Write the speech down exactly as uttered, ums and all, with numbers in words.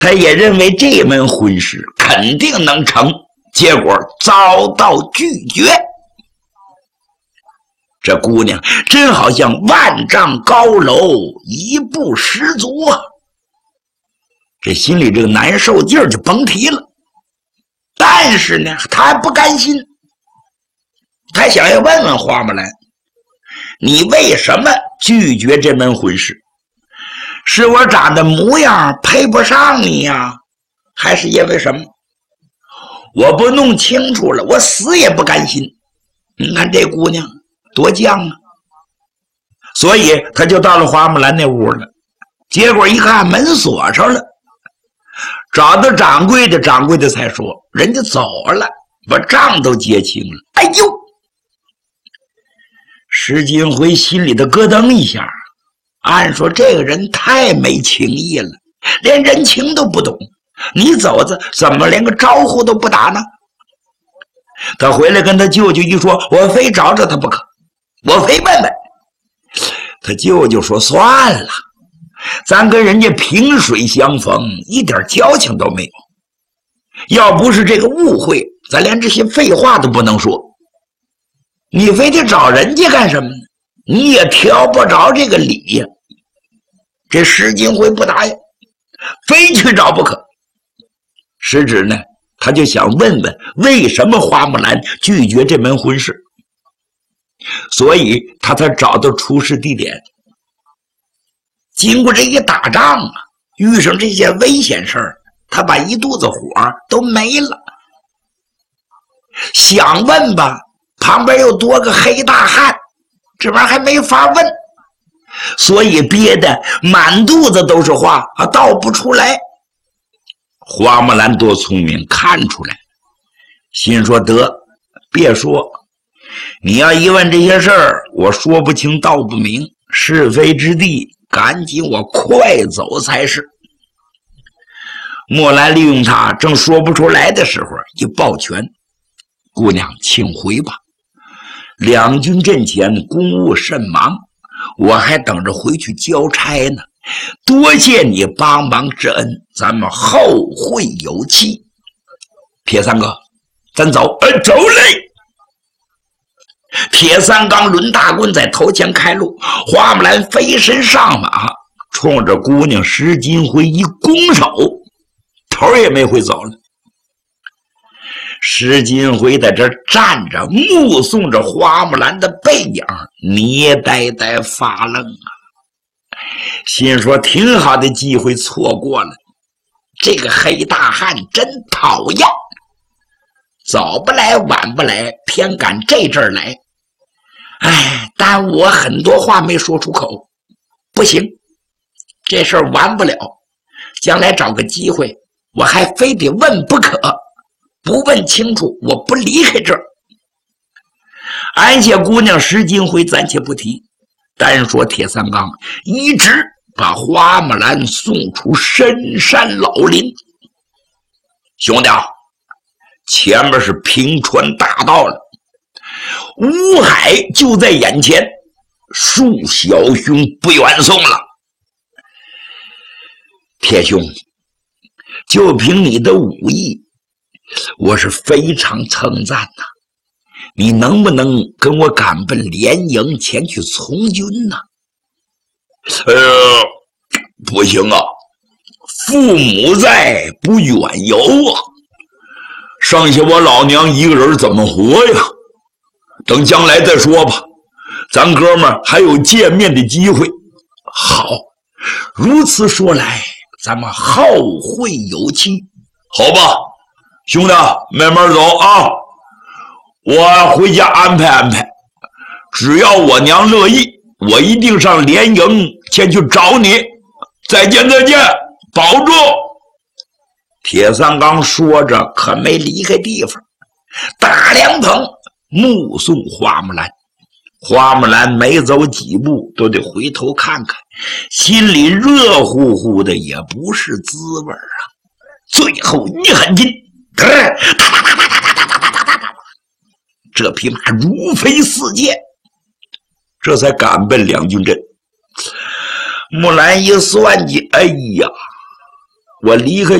他也认为这门婚事肯定能成，结果遭到拒绝。这姑娘真好像万丈高楼一步失足啊！这心里这个难受劲儿就甭提了。但是呢，他还不甘心，他想要问问花木兰，你为什么拒绝这门婚事？是我长得模样配不上你呀，还是因为什么？我不弄清楚了，我死也不甘心。你看这姑娘多犟啊！所以他就到了花木兰那屋了。结果一看门锁上了，找到掌柜的，掌柜的才说人家走了，把账都结清了。哎呦！石金辉心里的咯噔一下，按说这个人太没情义了，连人情都不懂，你走着怎么连个招呼都不打呢？他回来跟他舅舅一说，我非找找他不可，我非问问。他舅舅说算了，咱跟人家萍水相逢，一点交情都没有，要不是这个误会，咱连这些废话都不能说。你非得找人家干什么呢？你也挑不着这个理呀。这石金辉不答应，非去找不可。实质呢，他就想问问为什么花木兰拒绝这门婚事，所以他才找到出事地点。经过这一打仗啊，遇上这些危险事儿，他把一肚子火都没了。想问吧，旁边又多个黑大汉，这玩意儿还没法问，所以憋得满肚子都是话啊，道不出来。花木兰多聪明，看出来，心说得别说，你要一问这些事儿，我说不清道不明，是非之地，赶紧我快走才是。莫兰利用他正说不出来的时候，一抱拳，姑娘请回吧，两军阵前公务甚忙，我还等着回去交差呢，多谢你帮忙之恩，咱们后会有期。铁三哥，咱走。呃，走嘞！铁三刚抡大棍在头前开路，花木兰飞身上马，冲着姑娘石金辉一拱手，头也没回走了。石金辉在这站着，目送着花木兰的背影，捏呆呆发愣啊！心说挺好的机会错过了，这个黑大汉真讨厌，早不来晚不来，偏赶这阵儿来。哎，耽误我很多话没说出口，不行，这事儿完不了，将来找个机会，我还非得问不可，不问清楚，我不离开这儿。安谢姑娘石金辉暂且不提，单说铁三刚一直把花木兰送出深山老林。兄弟，前面是平川大道了，乌海就在眼前，恕小兄不远送了。铁兄，就凭你的武艺，我是非常称赞呐、啊。你能不能跟我赶奔连营前去从军呢？呃，不行啊，父母在，不远游啊，剩下我老娘一个人怎么活呀？等将来再说吧，咱哥们还有见面的机会。好，如此说来，咱们后会有期。好吧，兄弟，慢慢走啊，我回家安排安排，只要我娘乐意，我一定上连营前去找你。再见再见，保重。铁三刚说着可没离开地方，大凉棚目送花木兰。花木兰没走几步都得回头看看，心里热乎乎的也不是滋味啊。最后一狠劲，这匹马如飞似箭，这才赶奔两军阵。木兰一算计，哎呀， 我离开